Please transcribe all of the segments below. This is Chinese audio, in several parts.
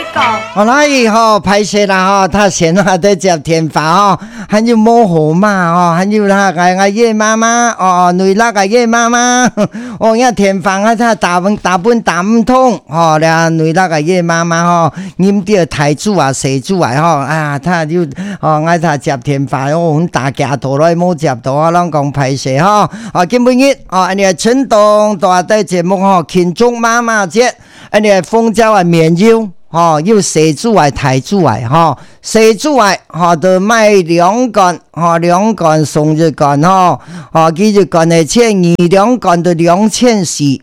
讲。那以后拍摄啦他先在接电话还有摸河嘛还有那个叶妈妈女那个叶妈妈那电话他打唔通俩女那个叶妈妈念到台主社主他就他接电话我打架头来冇接到咱讲拍摄今晡日你春冬大台节目庆祝妈妈节你凤州绵腰要社主台主社主就卖2罐2罐送1罐幾1罐係12罐就2400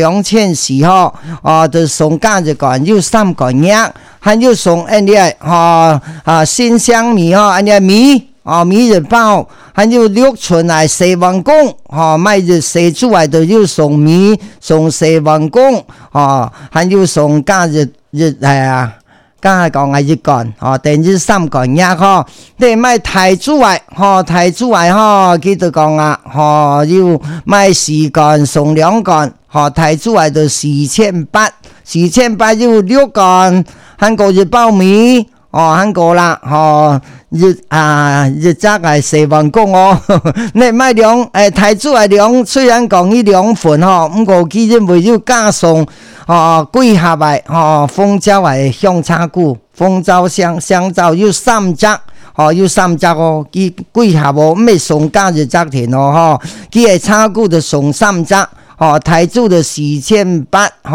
2400就送加1罐要3罐嘢還要送新香米米日包還有6寸4王公賣日社主就要送米送4王公還要送加加講1罐等於3罐嘢你賣台主台主佢就講要賣4罐送2罐台主就4800要6罐韓國日包米韓國啦日則4王公你賣台主雖然講呢2份不過佢認為要加送幾盒鳳州香茶菇鳳州香皂要3隻要3隻佢幾盒咩送加1隻田佢係茶菇就送3隻台主就4800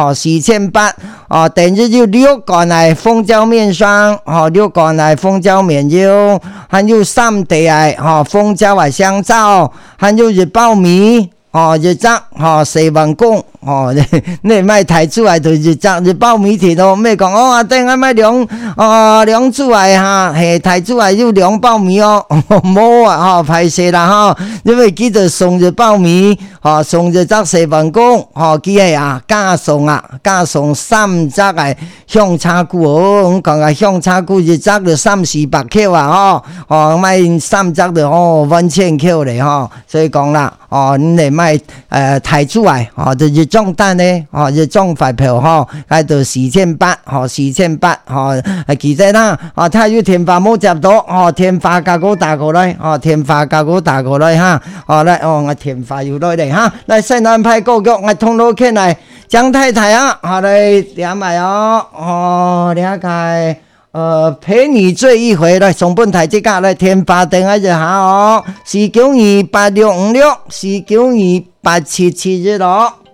等於要6罐鳳州麵霜6罐鳳州麵油還有3地鳳州香皂還有日包米日則4王公你賣台主就日則日包米田咩講等下賣兩主台主要2包米冇拍攝啦因為佢就送日包米送日則4王公佢係加送3隻香茶菇我講香茶菇日則就300-400克賣3隻就1000克嚟所以講啦你賣台主就日中單呢日中發票喺度4800其實啦他要電話冇接到電話架嗰打過來電話架嗰打過來來我電話要來嚟來西南派歌曲我通路傾嚟張太太來點埋了解陪你醉一回來送本台即刻來電話等一下4928656 4928776